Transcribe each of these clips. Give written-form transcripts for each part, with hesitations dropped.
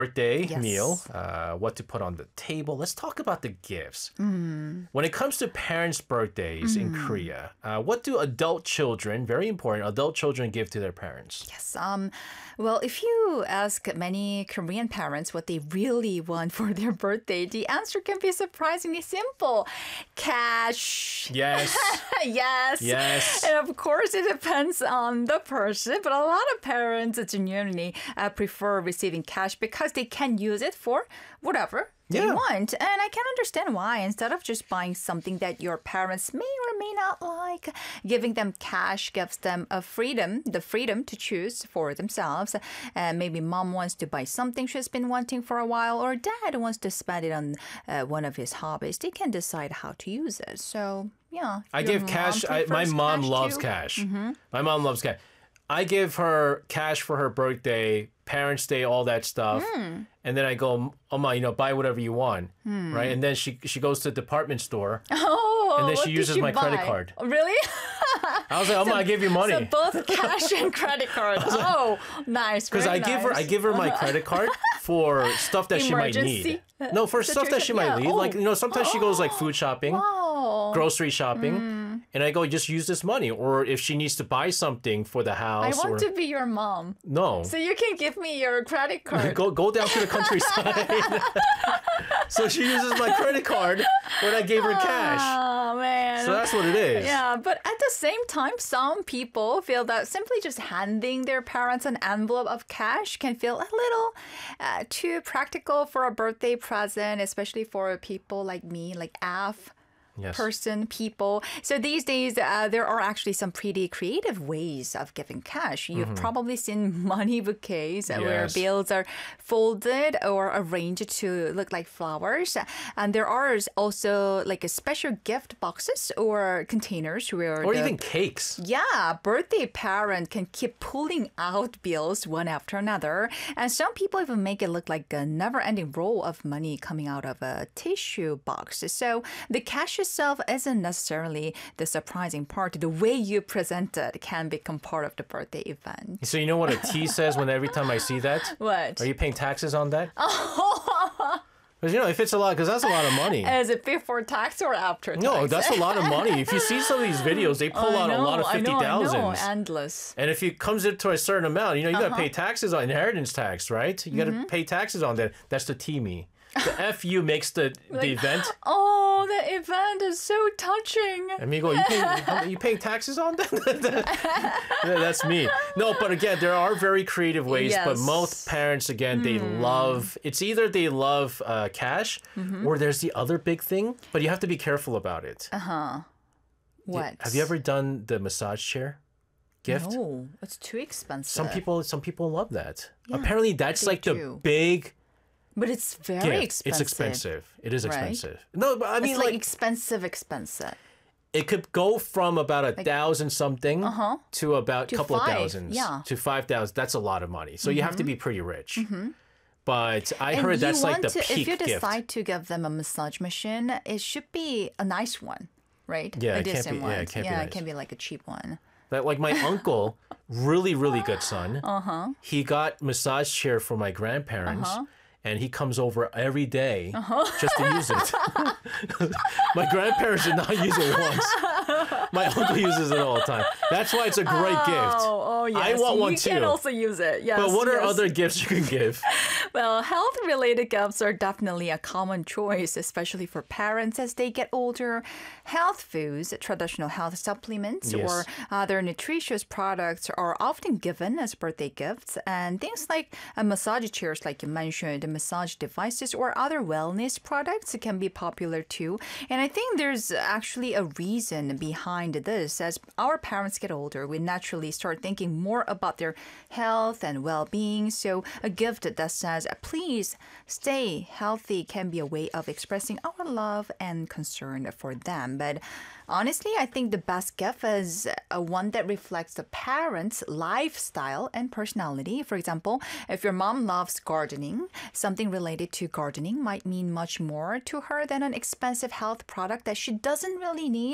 birthday Yes. meal, what to put on the table. Let's talk about the gifts. When it comes to parents' birthdays in Korea, what do adult children, very important, adult children give to their parents? Yes. Well, if you ask many Korean parents what they really want for their birthday, the answer can be surprisingly simple. Cash. Yes. Yes. Yes. And of course, it depends on the person, but a lot of parents genuinely prefer receiving cash because they can use it for whatever they Yeah. want. And I can understand why. Instead of just buying something that your parents may or may not like, giving them cash gives them the freedom to choose for themselves. And maybe mom wants to buy something she's been wanting for a while, or dad wants to spend it on one of his hobbies. They can decide how to use it. So, yeah. I your give mom cash. My prefers mom cash loves too. cash. My mom loves cash. I give her cash for her birthday, Parents' Day, all that stuff. And then I go, Oma, buy whatever you want. Right? And then she goes to the department store. Oh, And then what she did uses you my credit buy? card. Really? I was like, Oma, I give you money. So both cash and credit card. Oh, nice. Because Very I give her my credit card for stuff that she might Emergency need. No, for stuff that she might situation. need. Yeah. Like, sometimes she goes like food shopping, Oh, grocery shopping. And I go, just use this money. Or if she needs to buy something for the I house. want to be your mom. No. So you can give me your credit card. Go down to the countryside. So she uses my credit card when I gave her cash. Oh, man. So that's what it is. Yeah, but at the same time, some people feel that simply just handing their parents an envelope of cash can feel a little too practical for a birthday present, especially for people like me, like Af. Yes. People. So these days, there are actually some pretty creative ways of giving cash. You've probably seen money bouquets where Yes. bills are folded or arranged to look like flowers. And there are also like a special gift boxes or containers where Or the even cakes. yeah, birthday parent can keep pulling out bills one after another. And some people even make it look like a never-ending roll of money coming out of a tissue box. So the cash itself isn't necessarily the surprising part. The way you present it can become part of the birthday event. So you know what a T says when every time I see that? What? Are you paying taxes on that? Because, if it's a lot, because that's a lot of money. Is it before tax or after tax? No, that's a lot of money. If you see some of these videos, they pull out a lot of I know, 50,000s. endless. And if it comes into a certain amount, you got to pay taxes on inheritance tax, right? You got to pay taxes on that. That's the TME. The FU makes the event. Oh, the event is so touching. Amigo, you paying taxes on that? Yeah, that's me. No, but again, there are very creative ways. But Yes. most parents, again, they love. It's either they love cash, or there's the other big thing. But you have to be careful about it. What? Have you ever done the massage chair gift? No, it's too expensive. Some people love that. Apparently, that's they like the do. big But it's very gift. expensive. It's expensive. It is right? expensive. No, but I mean, It's like expensive. it could go from about 1,000 something to about a couple of 5, thousands yeah. to 5,000. That's a lot of money. So you have to be pretty rich. But I And heard you that's like the want to, peak if you gift. decide to give them a massage machine, it should be a nice one, right? Yeah, a it can't decent be- one. yeah, it can't be it nice. can be like a cheap one. That like my uncle, really good son. He got massage chair for my grandparents. And he comes over every day just to use it. My grandparents did not use it once. My uncle uses it all the time. That's why it's a great gift. Oh, yes. I want one you too. You can also use it. Yes. But what are yes. other gifts you can give? Well, health-related gifts are definitely a common choice, especially for parents as they get older. Health foods, traditional health supplements, Yes. or other nutritious products are often given as birthday gifts. And things like massage chairs, like you mentioned, massage devices, or other wellness products can be popular too. And I think there's actually a reason behind this. As our parents get older, we naturally start thinking more about their health and well-being. So a gift that says, please stay healthy can be a way of expressing our love and concern for them. But honestly, I think the best gift is one that reflects the parent's lifestyle and personality. For example, if your mom loves gardening, something related to gardening might mean much more to her than an expensive health product that she doesn't really need because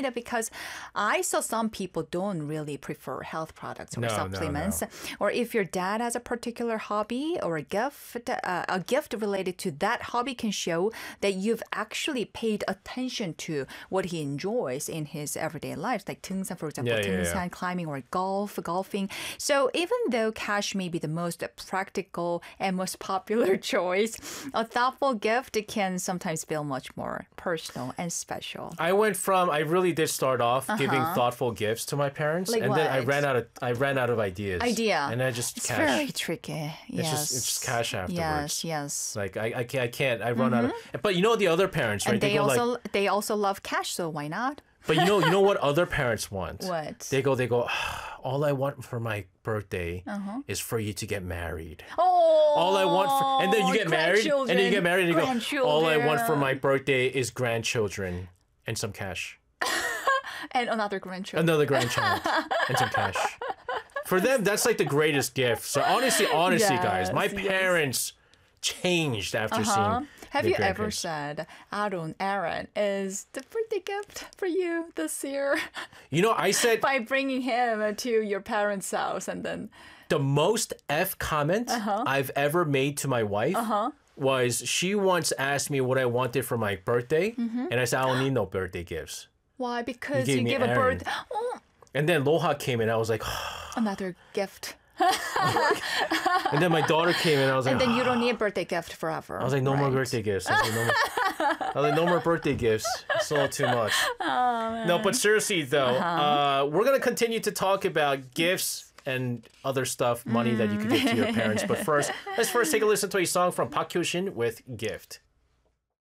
because I saw some people don't really prefer health products or No, no, supplements. no. Or if your dad has a particular hobby or a gift related to that hobby can show that you've actually paid attention to what he enjoys in his everyday life, like 등산, for example, 등산, climbing, or golfing. So even though cash may be the most practical and most popular choice, a thoughtful gift can sometimes feel much more personal and special. I really did start off giving thoughtful gifts to my parents, Like and then I what? ran out of ideas. And I just It's cash. very tricky. Yes. It's just cash afterwards. Yes. Like I can't. I run out of. But you know the other parents, right? And they also love cash, so why not? But you know what other parents want? What? They go. All I want for my birthday is for you to get married. Oh, All I want for, and then you get married, and then you get married, and you go. All I want for grandchildren. my birthday is grandchildren and some cash. And another grandchild. Another grandchild and some cash. For them, that's like the greatest gift. So honestly, guys, my Yes, parents changed after seeing. Have their you ever grandkids. said, Aaron is the birthday gift for you this year? You know, I said By bringing him to your parents' house and then... the most F comment I've ever made to my wife was she once asked me what I wanted for my birthday, and I said, I don't need no birthday gifts. Why? Because gave you me give a Aaron. birth... Oh, And then Loha came in, I was like, another gift. and then my daughter came in, I was like, And then you don't need a birthday gift forever. I was like, no more right? birthday gifts. I was like, no more birthday gifts. It's all too much. No, but seriously though, we're gonna continue to talk about gifts and other stuff, money that you could give to your parents. But first, let's take a listen to a song from Park Hyo-shin with Gift.